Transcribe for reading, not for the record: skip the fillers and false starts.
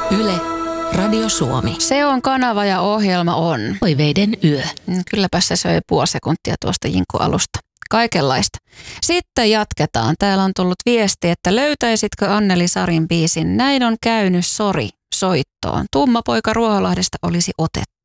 Yle, Radio Suomi. Se on kanava ja ohjelma on. Toiveiden yö. Kylläpä se söi puoli sekuntia tuosta Jinku-alusta. Kaikenlaista. Sitten jatketaan. Täällä on tullut viesti, että löytäisitkö Anneli Sarin biisin Näin on käynyt, sori, soittoon. Tumma poika Ruoholahdesta olisi otettu.